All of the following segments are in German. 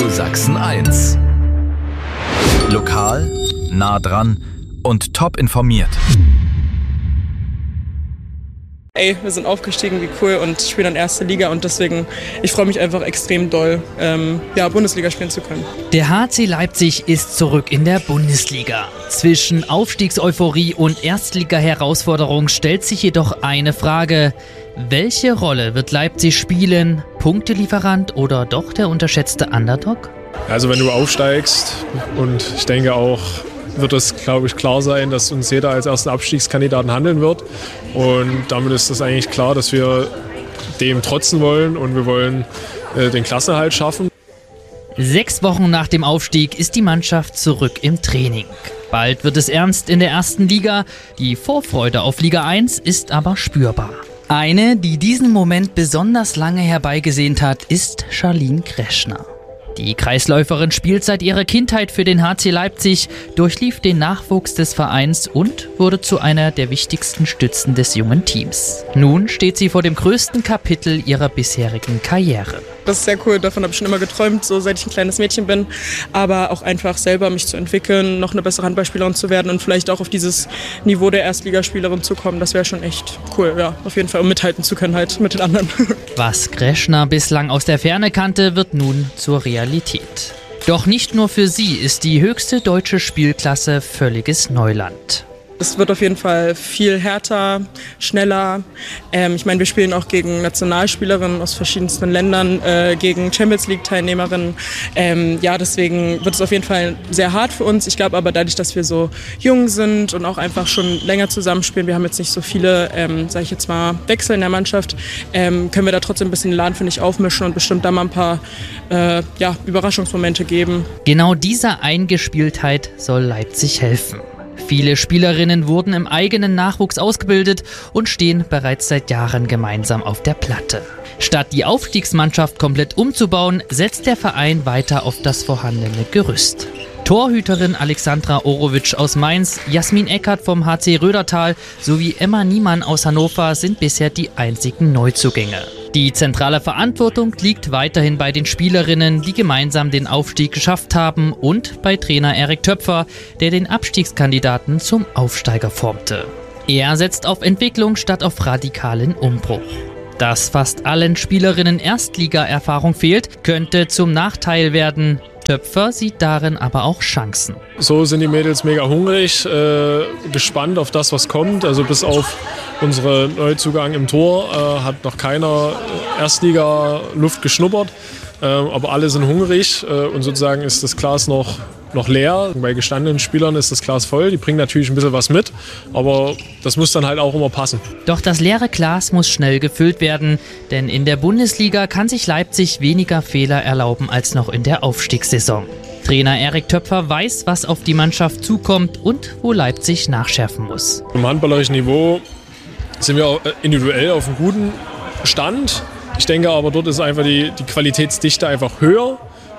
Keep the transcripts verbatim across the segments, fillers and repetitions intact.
Radio Sachsen eins. Lokal, nah dran und top informiert. Ey, wir sind aufgestiegen, wie cool, und spielen dann erste Liga und deswegen, ich freue mich einfach extrem doll, ähm, ja, Bundesliga spielen zu können. Der H C Leipzig ist zurück in der Bundesliga. Zwischen Aufstiegseuphorie und Erstliga-Herausforderung stellt sich jedoch eine Frage: Welche Rolle wird Leipzig spielen? Punktelieferant oder doch der unterschätzte Underdog? Also wenn du aufsteigst, und ich denke auch, wird es, glaube ich, klar sein, dass uns jeder als ersten Abstiegskandidaten handeln wird. Und damit ist es eigentlich klar, dass wir dem trotzen wollen und wir wollen äh, den Klassenerhalt schaffen. Sechs Wochen nach dem Aufstieg ist die Mannschaft zurück im Training. Bald wird es ernst in der ersten Liga. Die Vorfreude auf Liga eins ist aber spürbar. Eine, die diesen Moment besonders lange herbeigesehnt hat, ist Charlene Kreschner. Die Kreisläuferin spielt seit ihrer Kindheit für den H C Leipzig, durchlief den Nachwuchs des Vereins und wurde zu einer der wichtigsten Stützen des jungen Teams. Nun steht sie vor dem größten Kapitel ihrer bisherigen Karriere. Das ist sehr cool, davon habe ich schon immer geträumt, so seit ich ein kleines Mädchen bin. Aber auch einfach selber mich zu entwickeln, noch eine bessere Handballspielerin zu werden und vielleicht auch auf dieses Niveau der Erstligaspielerin zu kommen. Das wäre schon echt cool, ja, auf jeden Fall, um mithalten zu können halt mit den anderen. Was Kreschner bislang aus der Ferne kannte, wird nun zur Realität. Doch nicht nur für sie ist die höchste deutsche Spielklasse völliges Neuland. Es wird auf jeden Fall viel härter, schneller. Ähm, ich meine, wir spielen auch gegen Nationalspielerinnen aus verschiedensten Ländern, äh, gegen Champions-League-Teilnehmerinnen. Ähm, ja, deswegen wird es auf jeden Fall sehr hart für uns. Ich glaube aber dadurch, dass wir so jung sind und auch einfach schon länger zusammenspielen, wir haben jetzt nicht so viele, ähm, sage ich jetzt mal, Wechsel in der Mannschaft, ähm, können wir da trotzdem ein bisschen den Laden, finde ich, aufmischen und bestimmt da mal ein paar äh, ja, Überraschungsmomente geben. Genau dieser Eingespieltheit soll Leipzig helfen. Viele Spielerinnen wurden im eigenen Nachwuchs ausgebildet und stehen bereits seit Jahren gemeinsam auf der Platte. Statt die Aufstiegsmannschaft komplett umzubauen, setzt der Verein weiter auf das vorhandene Gerüst. Torhüterin Alexandra Orowitsch aus Mainz, Jasmin Eckert vom H C Rödertal sowie Emma Niemann aus Hannover sind bisher die einzigen Neuzugänge. Die zentrale Verantwortung liegt weiterhin bei den Spielerinnen, die gemeinsam den Aufstieg geschafft haben, und bei Trainer Erik Töpfer, der den Abstiegskandidaten zum Aufsteiger formte. Er setzt auf Entwicklung statt auf radikalen Umbruch. Dass fast allen Spielerinnen Erstliga-Erfahrung fehlt, könnte zum Nachteil werden. Töpfer sieht darin aber auch Chancen. So sind die Mädels mega hungrig, äh, gespannt auf das, was kommt. Also bis auf unsere Neuzugang im Tor äh, hat noch keiner Erstliga-Luft geschnuppert. Äh, aber alle sind hungrig äh, und sozusagen ist das Glas noch, noch leer. Bei gestandenen Spielern ist das Glas voll. Die bringen natürlich ein bisschen was mit, aber das muss dann halt auch immer passen. Doch das leere Glas muss schnell gefüllt werden, denn in der Bundesliga kann sich Leipzig weniger Fehler erlauben als noch in der Aufstiegssaison. Trainer Erik Töpfer weiß, was auf die Mannschaft zukommt und wo Leipzig nachschärfen muss. Im handballerischen Niveau sind wir individuell auf einem guten Stand. Ich denke aber, dort ist einfach die, die Qualitätsdichte einfach höher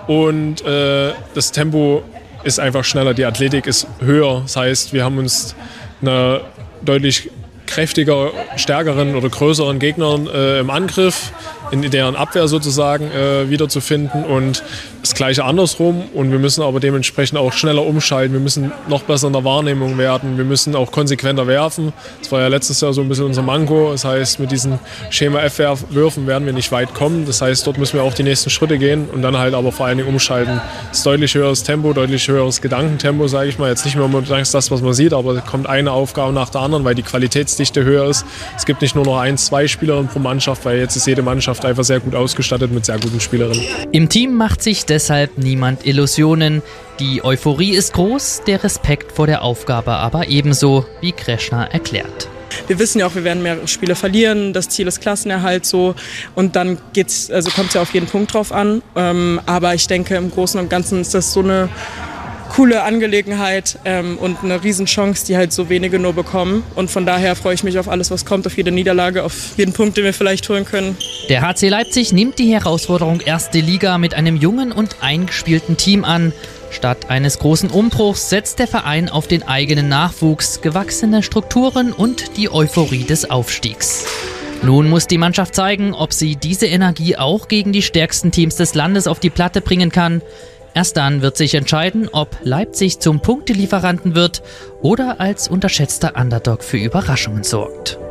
und äh, das Tempo ist einfach schneller, die Athletik ist höher. Das heißt, wir haben uns eine deutlich kräftiger, stärkeren oder größeren Gegnern äh, im Angriff, in deren Abwehr sozusagen äh, wiederzufinden, und das Gleiche andersrum. Und wir müssen aber dementsprechend auch schneller umschalten. Wir müssen noch besser in der Wahrnehmung werden. Wir müssen auch konsequenter werfen. Das war ja letztes Jahr so ein bisschen unser Manko. Das heißt, mit diesen Schema-F-Würfen werden wir nicht weit kommen. Das heißt, dort müssen wir auch die nächsten Schritte gehen und dann halt aber vor allen Dingen umschalten. Das ist deutlich höheres Tempo, deutlich höheres Gedankentempo, sage ich mal. Jetzt nicht mehr unbedingt das, was man sieht, aber es kommt eine Aufgabe nach der anderen, weil die Qualitätsdichte höher ist. Es gibt nicht nur noch ein, zwei Spielerinnen pro Mannschaft, weil jetzt ist jede Mannschaft einfach sehr gut ausgestattet mit sehr guten Spielerinnen. Im Team macht sich deshalb niemand Illusionen. Die Euphorie ist groß, der Respekt vor der Aufgabe aber ebenso, wie Kreschner erklärt. Wir wissen ja auch, wir werden mehrere Spiele verlieren. Das Ziel ist Klassenerhalt so. Und dann geht's, also kommt es ja auf jeden Punkt drauf an. Ähm, aber ich denke, im Großen und Ganzen ist das so eine coole Angelegenheit ähm, und eine Riesenchance, die halt so wenige nur bekommen. Und von daher freue ich mich auf alles, was kommt, auf jede Niederlage, auf jeden Punkt, den wir vielleicht holen können. Der H C Leipzig nimmt die Herausforderung Erste Liga mit einem jungen und eingespielten Team an. Statt eines großen Umbruchs setzt der Verein auf den eigenen Nachwuchs, gewachsene Strukturen und die Euphorie des Aufstiegs. Nun muss die Mannschaft zeigen, ob sie diese Energie auch gegen die stärksten Teams des Landes auf die Platte bringen kann. Erst dann wird sich entscheiden, ob Leipzig zum Punktelieferanten wird oder als unterschätzter Underdog für Überraschungen sorgt.